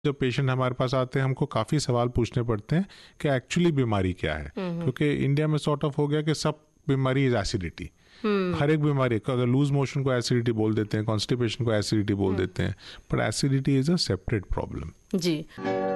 जब पेशेंट हमारे पास आते हैं हमको काफ़ी सवाल पूछने पड़ते हैं कि एक्चुअली बीमारी क्या है, क्योंकि इंडिया में सॉर्ट ऑफ हो गया कि सब बीमारी इज एसिडिटी। हर एक बीमारी को अगर लूज मोशन को एसिडिटी बोल देते हैं, कॉन्स्टिपेशन को एसिडिटी बोल देते हैं, पर acidity is a separate problem. Ji.